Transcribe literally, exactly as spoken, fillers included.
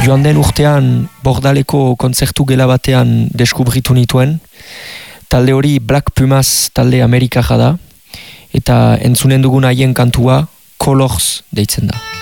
joan den urtean Bordaleko kontzertu gela batean deskubritu nituen. Talde hori Black Pumas talde amerikarra da, eta entzunen dugun haien kantua Colors deitzen da.